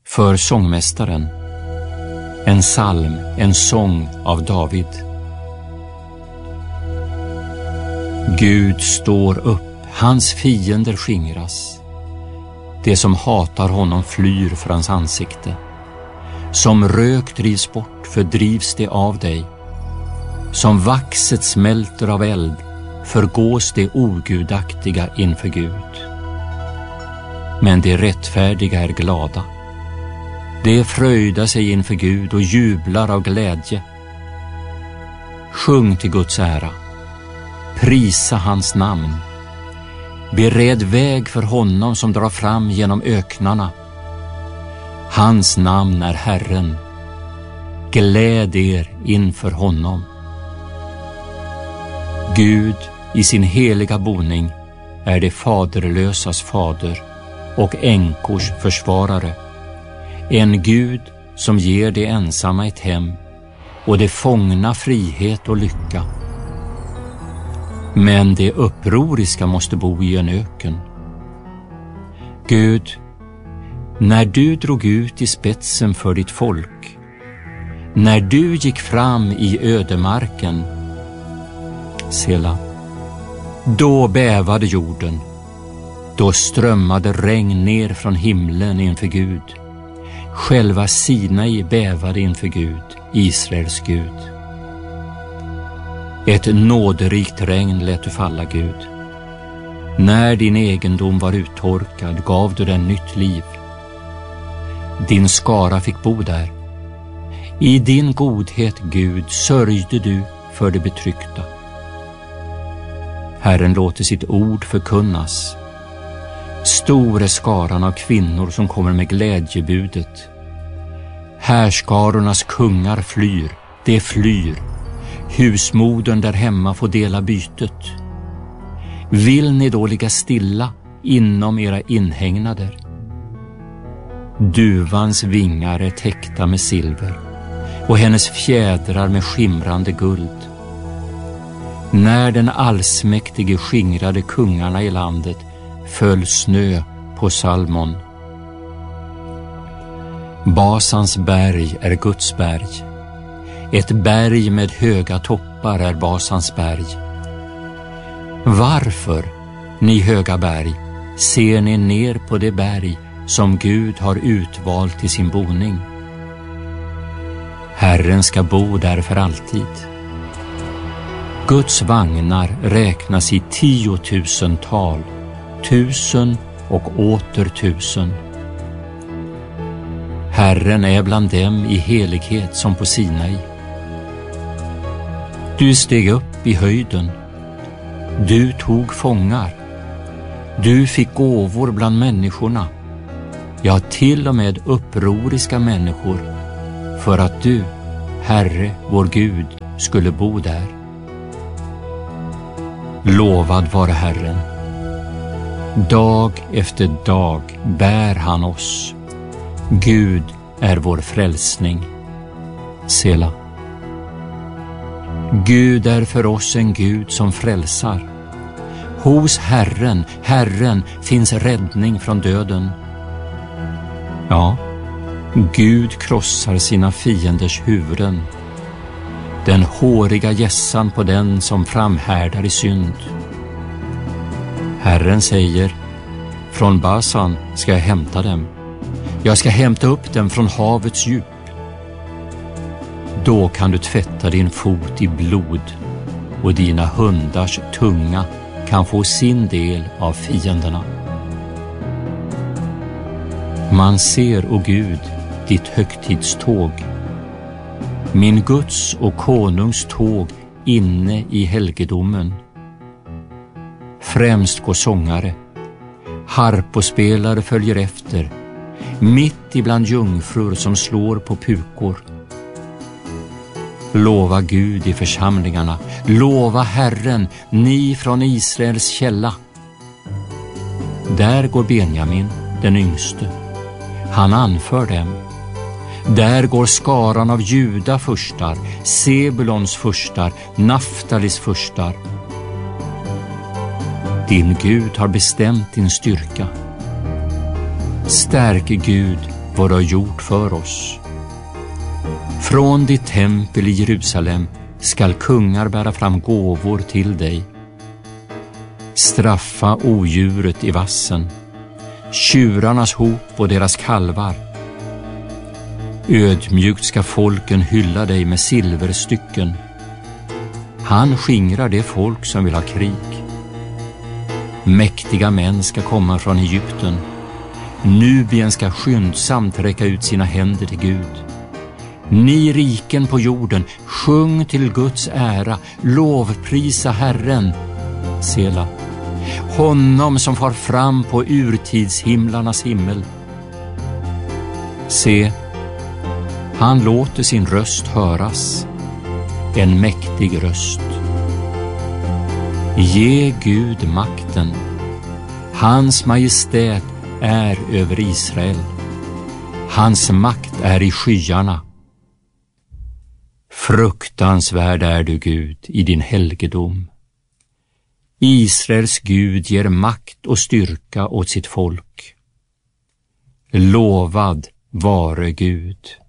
För sångmästaren, en psalm, en sång av David. Gud står upp, hans fiender skingras. Det som hatar honom flyr för hans ansikte. Som rök drivs bort, fördrivs det av dig. Som vaxet smälter av eld, förgås det ogudaktiga inför Gud. Men de rättfärdiga är glada. De fröjdar sig inför Gud och jublar av glädje. Sjung till Guds ära. Prisa hans namn. Bered väg för honom som drar fram genom öknarna. Hans namn är Herren. Gläd er inför honom. Gud i sin heliga boning är det faderlösas fader och änkors försvarare. En Gud som ger de ensamma ett hem och de fångna frihet och lycka. Men de upproriska måste bo i en öken. Gud, när du drog ut i spetsen för ditt folk, när du gick fram i ödemarken, Sela, då bävade jorden, då strömmade regn ner från himlen inför Gud. Själva Sinai bävade inför Gud, Israels Gud. Ett nåderikt regn lät du falla, Gud. När din egendom var uttorkad gav du den nytt liv. Din skara fick bo där. I din godhet, Gud, sörjde du för det betryckta. Herren låter sitt ord förkunnas. Stor är skaran av kvinnor som kommer med glädjebudet. Härskarornas kungar flyr, de flyr. Husmodern där hemma får dela bytet. Vill ni då ligga stilla inom era inhägnader? Duvans vingar är täckta med silver och hennes fjädrar med skimrande guld. När den allsmäktige skingrade kungarna i landet föll snö på Salmon. Basans berg är Guds berg. Ett berg med höga toppar är Basans berg. Varför, ni höga berg, ser ni ner på det berg som Gud har utvalt till sin boning? Herren ska bo där för alltid. Guds vagnar räknas i 10 000-tal, 1000 och åter 1000. Herren är bland dem i helighet som på Sinai. Du steg upp i höjden. Du tog fångar. Du fick gåvor bland människorna. Ja, till och med upproriska människor, för att du, Herre, vår Gud, skulle bo där. Lovad vare Herren. Dag efter dag bär han oss. Gud är vår frälsning. Sela. Gud är för oss en Gud som frälsar. Hos Herren, Herren, finns räddning från döden. Ja, Gud krossar sina fienders huvuden. Den håriga gässan på den som framhärdar i synd. Herren säger, från Basan ska jag hämta dem. Jag ska hämta upp dem från havets djup. Då kan du tvätta din fot i blod och dina hundars tunga kan få sin del av fienderna. Man ser, o Gud, ditt högtidståg, min Guds och konungs tåg inne i helgedomen. Främst går sångare, harpospelare följer efter, mitt ibland jungfrur som slår på pukor. Lova Gud i församlingarna, lova Herren, ni från Israels källa. Där går Benjamin, den yngste. Han anför dem. Där går skaran av Juda furstar, Sebulons furstar, Naftalis furstar. Din Gud har bestämt din styrka. Stärk Gud vad du har gjort för oss. Från ditt tempel i Jerusalem skall kungar bära fram gåvor till dig. Straffa odjuret i vassen, tjurarnas hop och deras kalvar. Ödmjukt ska folken hylla dig med silverstycken. Han skingrar det folk som vill ha krig. Mäktiga män ska komma från Egypten. Nubien ska skyndsamt räcka ut sina händer till Gud. Ni riken på jorden, sjung till Guds ära, lovprisa Herren, Sela, honom som far fram på urtidshimlarnas himmel. Se, han låter sin röst höras, en mäktig röst. Ge Gud makten, hans majestät är över Israel. Hans makt är i skyarna. Fruktansvärd är du, Gud, i din helgedom. Israels Gud ger makt och styrka åt sitt folk. Lovad vare Gud.